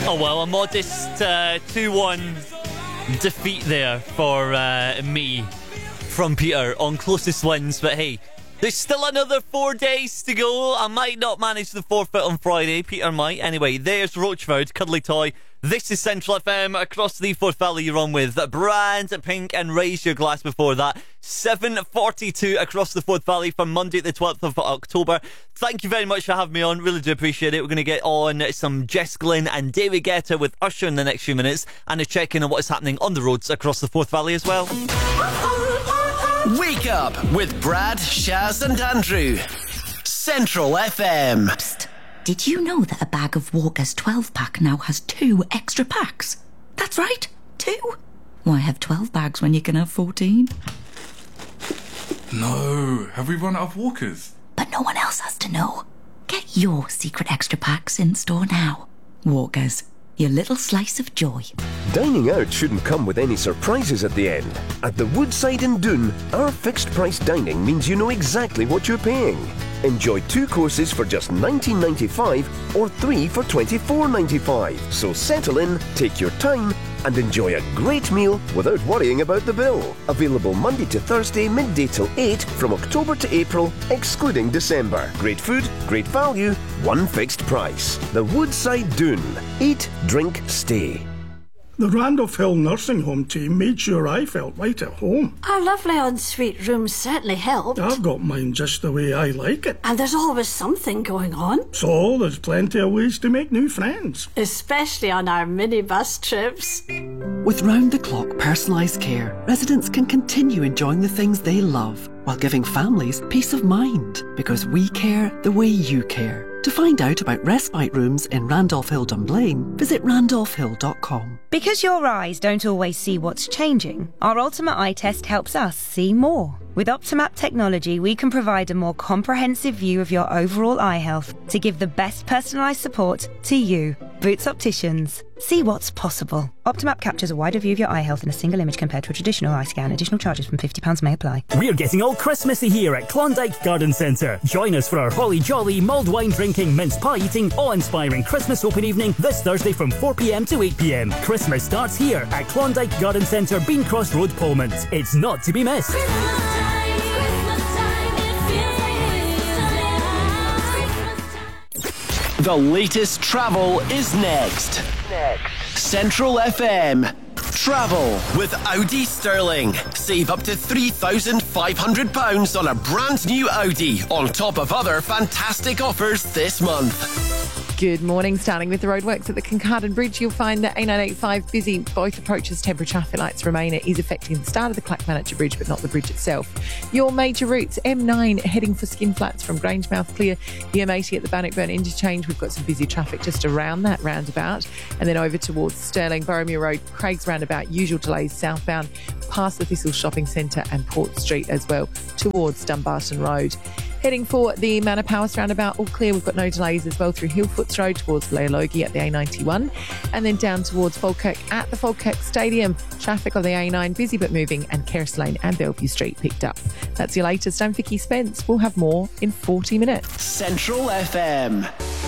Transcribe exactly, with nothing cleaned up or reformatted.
Oh well, a modest uh, two one defeat there for uh, me from Peter on closest wins, but hey, there's still another four days to go. I might not manage the forfeit on Friday. Peter might. Anyway, there's Roachford, Cuddly Toy. This is Central F M. Across the Forth Valley, you're on with Brand Pink and Raise Your Glass before that. seven forty-two across the Forth Valley for Monday the twelfth of October. Thank you very much for having me on. Really do appreciate it. We're going to get on some Jess Glynn and David Guetta with Usher in the next few minutes, and a check-in on what is happening on the roads across the Forth Valley as well. Wake up with Brad, Shaz and Andrew. Central F M. Psst. Did you know that a bag of Walker's twelve pack now has two extra packs? That's right, two. Why have twelve bags when you can have fourteen? No, have we run out of Walkers? But no one else has to know. Get your secret extra packs in store now. Walker's, your little slice of joy. Dining out shouldn't come with any surprises at the end. At the Woodside in Doon, our fixed price dining means you know exactly what you're paying. Enjoy two courses for just nineteen ninety-five or three for twenty-four ninety-five. So settle in, take your time and enjoy a great meal without worrying about the bill. Available Monday to Thursday midday till eight from October to April, excluding December. Great food, great value, one fixed price. The Woodside Doon. Eat, drink, stay. The Randolph Hill Nursing Home team made sure I felt right at home. Our lovely ensuite rooms certainly helped. I've got mine just the way I like it. And there's always something going on. So there's plenty of ways to make new friends. Especially on our minibus trips. With round-the-clock personalised care, residents can continue enjoying the things they love while giving families peace of mind, because we care the way you care. To find out about respite rooms in Randolph Hill Dunblane, visit randolph hill dot com. Because your eyes don't always see what's changing, our Ultimate Eye Test helps us see more. With Optimap technology, we can provide a more comprehensive view of your overall eye health to give the best personalised support to you. Boots Opticians. See what's possible. Optimap captures a wider view of your eye health in a single image compared to a traditional eye scan. Additional charges from fifty pounds may apply. We're getting all Christmassy here at Klondike Garden Centre. Join us for our holly jolly, mulled wine drinking, mince pie eating, awe-inspiring Christmas open evening this Thursday from four p m to eight p m. Christmas starts here at Klondike Garden Centre, Bean Cross Road, Polmont. It's not to be missed. The latest travel is next. Next. Central F M. Travel with Audi Sterling. Save up to three thousand five hundred pounds on a brand new Audi, on top of other fantastic offers this month. Good morning. Starting with the roadworks at the Kincardine Bridge, you'll find that A nine eighty-five busy. Both approaches, temporary traffic lights remain. It is affecting the start of the Clackmannancha Bridge, but not the bridge itself. Your major routes: M nine heading for Skinflats from Grangemouth clear. The M eighty at the Bannockburn interchange. We've got some busy traffic just around that roundabout. And then over towards Stirling, Boromir Road, Craig's roundabout. Usual delays southbound past the Thistle Shopping Centre and Port Street as well towards Dumbarton Road. Heading for the Manor Palace roundabout, all clear. We've got no delays as well through Hillfoots Road towards Leologi at the A ninety-one, and then down towards Falkirk at the Falkirk Stadium. Traffic on the A nine busy but moving, and Kerris Lane and Bellevue Street picked up. That's your latest. I'm Vicky Spence. We'll have more in forty minutes. Central F M.